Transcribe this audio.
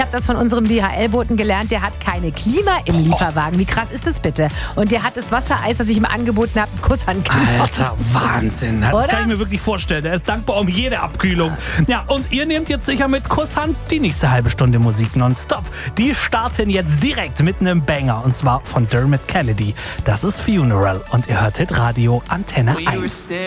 habe das von unserem DHL-Boten gelernt, der hat keine Klima im Lieferwagen. Wie krass ist das bitte? Und der hat das Wassereis, das ich ihm angeboten habe, einen Kusshand gemacht. Alter, Wahnsinn. Das Oder? kann ich mir wirklich vorstellen. Er ist dankbar um jede Abkühlung. Ja, und ihr nehmt jetzt sicher mit Kusshand die nächste halbe Stunde Musik nonstop. Die starten jetzt direkt mit einem Banger, und zwar von Dermot Kennedy. Das ist Funeral und ihr hört Hitradio Antenne 1.